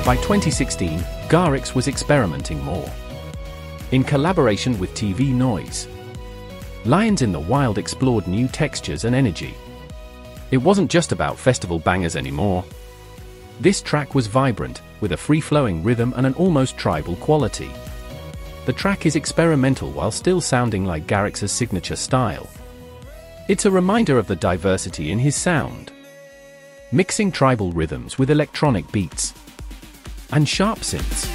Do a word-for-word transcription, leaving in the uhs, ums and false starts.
By twenty sixteen, Garrix was experimenting more. In collaboration with T V Noise, Lions in the Wild explored new textures and energy. It wasn't just about festival bangers anymore. This track was vibrant, with a free-flowing rhythm and an almost tribal quality. The track is experimental while still sounding like Garrix's signature style. It's a reminder of the diversity in his sound, mixing tribal rhythms with electronic beats and sharp synths.